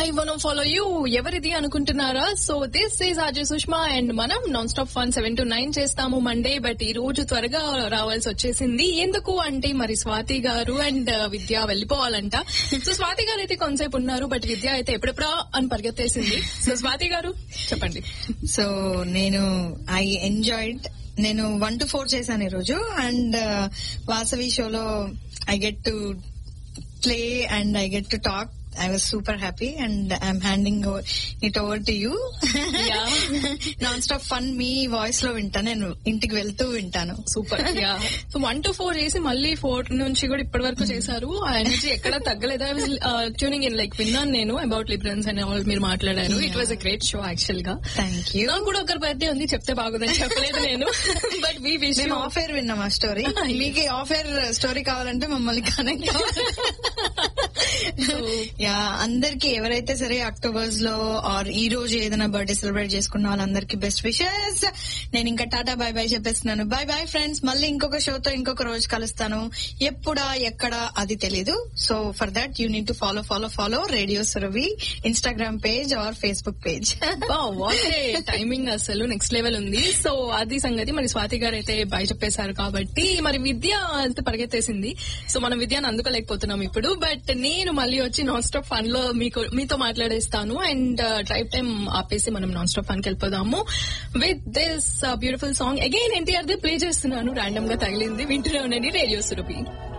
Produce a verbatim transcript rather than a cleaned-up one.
I won't follow you ఎవరిది అనుకుంటున్నారా? So this is Ajay Sushma and మనం non stop fun seven to nine చేస్తాము Monday. But ఈ రోజు త్వరగా రావాల్సి వచ్చేసింది. ఎందుకు అంటే మరి స్వాతి గారు అండ్ విద్య వెళ్ళిపోవాలంట. సో స్వాతి గారు అయితే కొంతసేపు ఉన్నారు, బట్ విద్య అయితే ఎప్పుడెప్పుడా అని పరిగెత్తేసింది. సో స్వాతి గారు చెప్పండి. సో నేను ఐ ఎంజాయ్డ్ నేను వన్ టు ఫోర్ చేశాను ఈ రోజు. అండ్ వాసవి షోలో I get to play and I get to talk. I was super happy and I'm handing over, it over to you. Yeah. Non-stop fun me voice లో వింటాను, నేను ఇంటికి వెళ్తూ వింటాను. Super. Yeah so one to four చేసి మళ్ళీ four నుంచి కూడా ఇప్పటి వరకు చేశారు. ఆ ఎనర్జీ ఎక్కడ తగ్గలేదు. I was tuning in like విన్నాను నేను అబౌట్ లిబరన్స్ అండ్ ఆల్ మీరు మాట్లాడారు. It was a great show actual గా. Thank you. నాకు కూడా ఒకరి బర్త్డే ఉంది, చెప్తే బాగుందని చెప్పలేదు నేను. బట్ వీ విష్ మేము ఆఫ్ ఎయిర్ విన్నాం ఆ స్టోరీ. మీకు ఆఫ్ ఎయిర్ స్టోరీ కావాలంటే మమ్మల్ని కనెక్ట్ యా అందరికి ఎవరైతే సరే అక్టోబర్స్ లో ఆర్ ఈ రోజు ఏదైనా బర్త్డే సెలబ్రేట్ చేసుకున్న వాళ్ళందరికీ బెస్ట్ విషెస్. నేను ఇంకా టాటా బై బై చెప్పేస్తున్నాను. By bye friends. మళ్ళీ ఇంకొక షోతో ఇంకొక రోజు కలుస్తాను. ఎప్పుడా ఎక్కడ అది తెలీదు. So for that you need to follow follow follow radio Surabhi Instagram page or Facebook page. Timing అసలు నెక్స్ట్ లెవెల్ ఉంది. సో అది సంగతి. మరి స్వాతి గారు అయితే బై చెప్పేశారు కాబట్టి మరి విద్య అంతా పరిగెత్తేసింది. సో మనం విద్యను అందుకోలేకపోతున్నాం ఇప్పుడు. బట్ నేను మళ్ళీ వచ్చి నాన్ స్టాప్ ఫన్ లో మీకు మీతో మాట్లాడేస్తాను. అండ్ డ్రైవ్ టైం ఆపేసి మనం నాన్ స్టాప్ ఫన్ కి వెళ్ళిపోదాము with this beautiful song. Again NTR the play చేస్తున్నాను. ర్యాండమ్ గా తగిలింది. వింటూనే ఉండండి రేడియో సురభి.